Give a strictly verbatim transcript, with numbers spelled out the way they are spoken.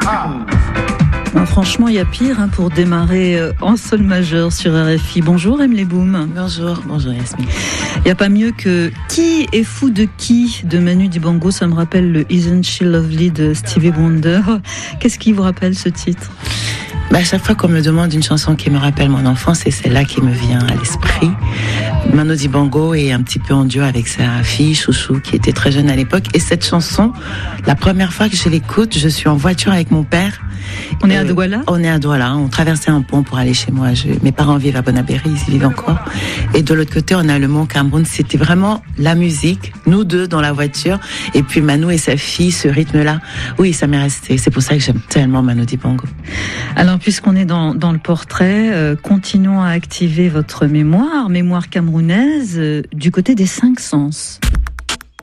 Ben, franchement, il y a pire hein, pour démarrer euh, en sol majeur sur R F I. Bonjour Emily Boom. Bonjour, bonjour Yasmine. Il n'y a pas mieux que Qui est fou de qui de Manu Dibango. Ça me rappelle le Isn't She Lovely de Stevie Wonder. Qu'est-ce qui vous rappelle ce titre ? Bah, à chaque fois qu'on me demande une chanson qui me rappelle mon enfance, c'est celle-là qui me vient à l'esprit. Manu Dibango est un petit peu en duo avec sa fille Chouchou qui était très jeune à l'époque. Et cette chanson, la première fois que je l'écoute, je suis en voiture avec mon père. On est à Douala ? On est à Douala. On traversait un pont pour aller chez moi. Je, mes parents vivent à Bonabéry, ils y vivent encore. Et de l'autre côté, on a le mont Cameroun. C'était vraiment la musique, nous deux dans la voiture. Et puis Manu et sa fille, ce rythme-là. Oui, ça m'est resté. C'est pour ça que j'aime tellement Manu Dibango. Alors, puisqu'on est dans, dans le portrait, euh, continuons à activer votre mémoire, mémoire camerounaise, euh, du côté des cinq sens.